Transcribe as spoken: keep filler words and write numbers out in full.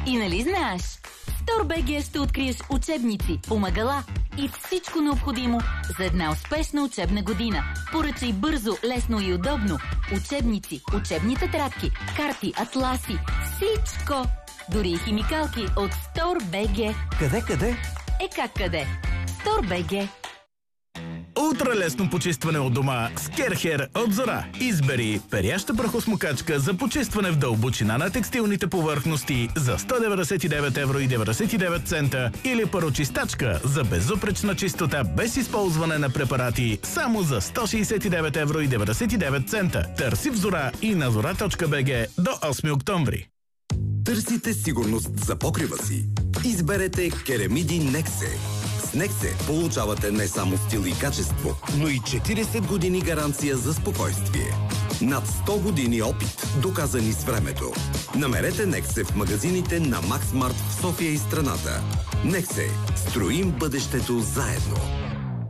И нали знаеш? В Tor.bg ще откриеш учебници, помагала и всичко необходимо за една успешна учебна година. Поръчай бързо, лесно и удобно. Учебници, учебни тетрадки, карти, атласи, всичко! Дори и химикалки от Tor.bg. Къде, къде? Е как къде? Tor.bg. Ултралесно почистване от дома с Керхер от Зора. Избери перяща прахосмокачка за почистване в дълбочина на текстилните повърхности за сто деветдесет и девет евро и деветдесет и девет цента или парочистачка за безупречна чистота без използване на препарати само за сто шейсет и девет евро и деветдесет и девет цента. Търси в Зора и на зора точка би джи до осми октомври. Търсите сигурност за покрива си? Изберете керамиди Нексе. С Нексе получавате не само стил и качество, но и четиридесет години гаранция за спокойствие. Над сто години опит, доказани с времето. Намерете Нексе в магазините на Максмарт в София и страната. Нексе. Строим бъдещето заедно.